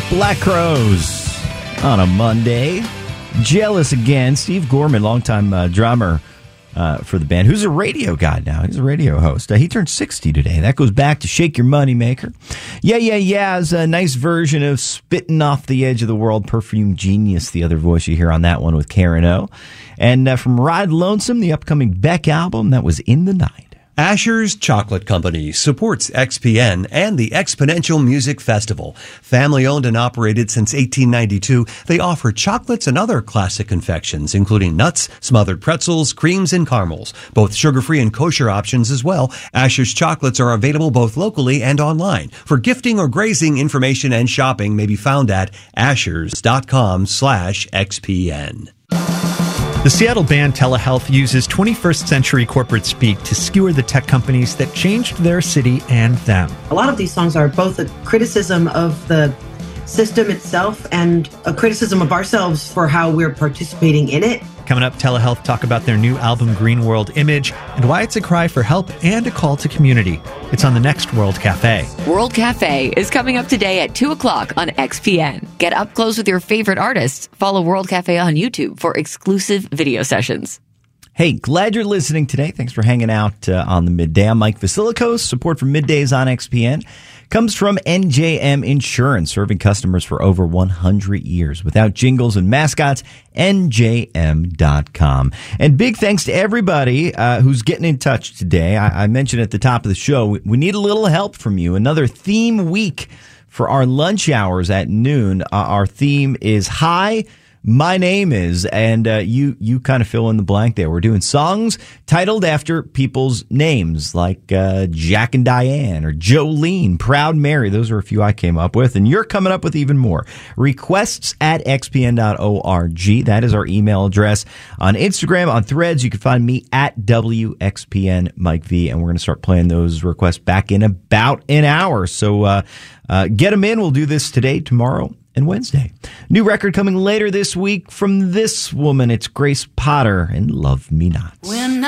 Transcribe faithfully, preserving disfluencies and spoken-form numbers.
Black Crowes on a Monday. Jealous Again. Steve Gorman, longtime uh, drummer uh, for the band, who's a radio guy now. He's a radio host. Uh, he turned sixty today. That goes back to Shake Your Money Maker. Yeah, yeah, yeah is a nice version of Spitting Off the Edge of the World. Perfume Genius, the other voice you hear on that one with Karen O. And uh, from Ride Lonesome, the upcoming Beck album, that was In the Night. Asher's Chocolate Company supports X P N and the Exponential Music Festival. Family-owned and operated since eighteen ninety-two, they offer chocolates and other classic confections, including nuts, smothered pretzels, creams, and caramels. Both sugar-free and kosher options as well. Asher's chocolates are available both locally and online. For gifting or grazing, information and shopping may be found at ashers.com slash XPN. The Seattle band Telehealth uses twenty-first century corporate speak to skewer the tech companies that changed their city and them. A lot of these songs are both a criticism of the system itself and a criticism of ourselves for how we're participating in it. Coming up, Telehealth talk about their new album Green World Image and why it's a cry for help and a call to community. It's on the next World Cafe. World Cafe is coming up today at two o'clock on X P N. Get up close with your favorite artists. Follow World Cafe on YouTube for exclusive video sessions. Hey, glad you're listening today. Thanks for hanging out uh, on the midday. I'm Mike Vasilikos. Support for Middays on X P N comes from N J M Insurance, serving customers for over one hundred years. Without jingles and mascots, N J M dot com. And big thanks to everybody uh, who's getting in touch today. I, I mentioned at the top of the show, we, we need a little help from you. Another theme week for our lunch hours at noon. Uh, our theme is Hi, My Name Is, and uh, you you kind of fill in the blank there. We're doing songs titled after people's names, like uh, Jack and Diane or Jolene, Proud Mary. Those are a few I came up with, and you're coming up with even more. Requests at x p n dot org. That is our email address. On Instagram, on Threads, you can find me at W X P N Mike V, and we're going to start playing those requests back in about an hour. So uh, uh, get them in. We'll do this today, tomorrow, and Wednesday. New record coming later this week from this woman. It's Grace Potter and Love Me Not. When